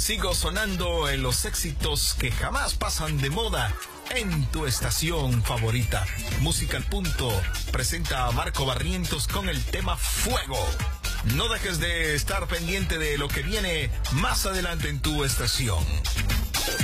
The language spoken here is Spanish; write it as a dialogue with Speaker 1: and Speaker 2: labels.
Speaker 1: Sigo sonando en los éxitos que jamás pasan de moda en tu estación favorita. Música al Punto presenta a Marco Barrientos con el tema Fuego. No dejes de estar pendiente de lo que viene más adelante en tu estación.